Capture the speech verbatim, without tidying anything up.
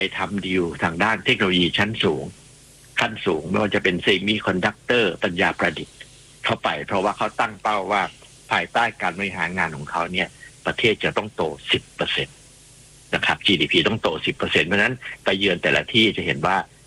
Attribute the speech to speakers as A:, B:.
A: ทำดีลทางด้านเทคโนโลยีชั้นสูงขั้นสูงไม่ว่าจะเป็นเซมิคอนดักเตอร์ปัญญาประดิษฐ์เข้าไปเพราะว่าเขาตั้งเป้าว่าภายใต้การบริหารงานของเขาเนี่ยประเทศจะต้องโต สิบเปอร์เซ็นต์ นะครับ จี ดี พี ต้องโต สิบเปอร์เซ็นต์ เพราะนั้นไปเยือนแต่ละที่จะเห็นว่า